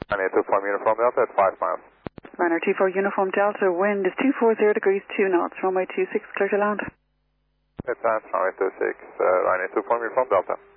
Ryanair 24 Uniform Delta at 5 miles. Ryanair 24 Uniform Delta, wind is 240 degrees 2 knots, runway 26, clear to land. It's runway 26, Ryanair 24 Uniform Delta.